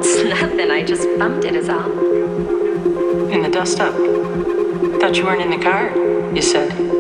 Nothing, I just bumped it is all. In the dust up. Thought you weren't in the car, you said.